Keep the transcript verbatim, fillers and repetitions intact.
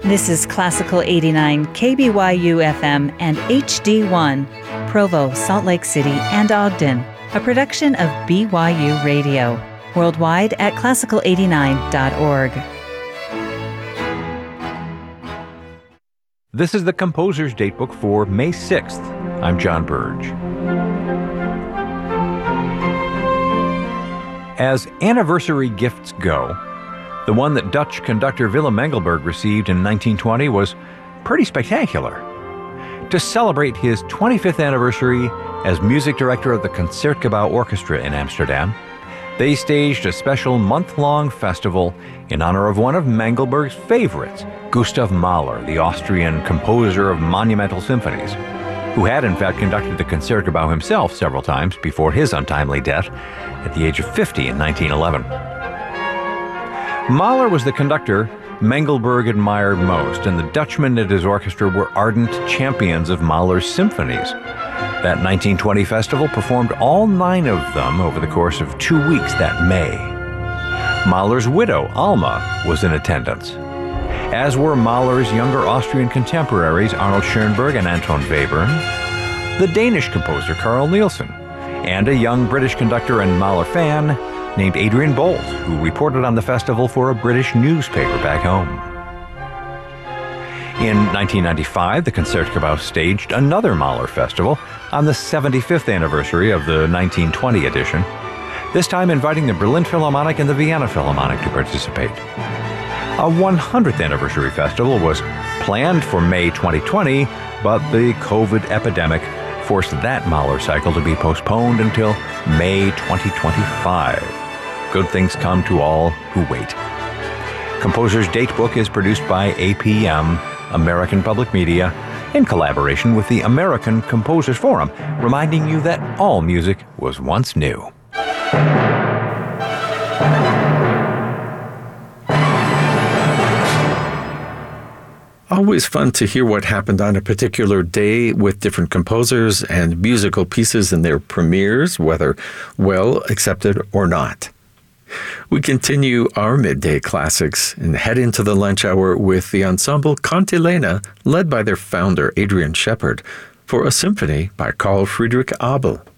This is Classical eighty-nine, K B Y U F M and H D one, Provo, Salt Lake City, and Ogden, a production of B Y U Radio, worldwide at classical eighty-nine dot org. This is the Composer's Datebook for May sixth. I'm John Burge. As anniversary gifts go, the one that Dutch conductor Willem Mengelberg received in nineteen twenty was pretty spectacular. To celebrate his twenty-fifth anniversary as music director of the Concertgebouw Orchestra in Amsterdam, they staged a special month-long festival in honor of one of Mengelberg's favorites, Gustav Mahler, the Austrian composer of monumental symphonies, who had in fact conducted the Concertgebouw himself several times before his untimely death at the age of fifty in nineteen eleven. Mahler was the conductor Mengelberg admired most, and the Dutchmen at his orchestra were ardent champions of Mahler's symphonies. That nineteen twenty festival performed all nine of them over the course of two weeks that May. Mahler's widow, Alma, was in attendance, as were Mahler's younger Austrian contemporaries Arnold Schoenberg and Anton Webern, the Danish composer Carl Nielsen, and a young British conductor and Mahler fan named Adrian Bolt, who reported on the festival for a British newspaper back home. In nineteen ninety-five, the Concertgebouw staged another Mahler festival on the seventy-fifth anniversary of the nineteen twenty edition, this time inviting the Berlin Philharmonic and the Vienna Philharmonic to participate. A one hundredth anniversary festival was planned for May twenty twenty, but the COVID epidemic forced that Mahler cycle to be postponed until May twenty twenty-five. Good things come to all who wait. Composer's Datebook is produced by A P M, American Public Media, in collaboration with the American Composers Forum, reminding you that all music was once new. Always fun to hear what happened on a particular day with different composers and musical pieces in their premieres, whether well accepted or not. We continue our midday classics and head into the lunch hour with the ensemble Cantilena, led by their founder Adrian Shepard, for a symphony by Carl Friedrich Abel.